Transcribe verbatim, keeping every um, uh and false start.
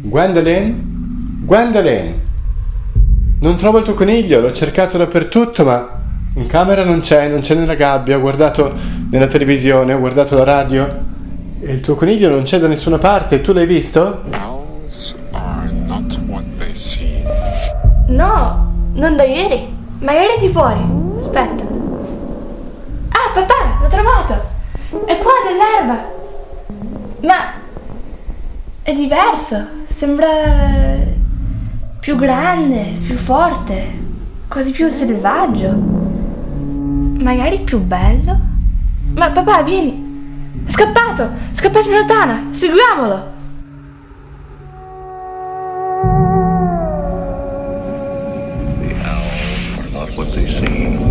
Gwendolyn? Gwendolyn? Non trovo il tuo coniglio, l'ho cercato dappertutto, ma in camera non c'è, non c'è nella gabbia, ho guardato nella televisione, ho guardato la radio e il tuo coniglio non c'è da nessuna parte. Tu l'hai visto? Owls are not what they seem. No, non da ieri. Magari è di fuori. Aspetta. Ah, papà, l'ho trovato. È qua nell'erba. Ma è diverso. Sembra più grande, più forte, quasi più selvaggio. Magari più bello. Ma papà, vieni. È scappato. È scappato in lontana. Seguiamolo. The owls are not what they seem.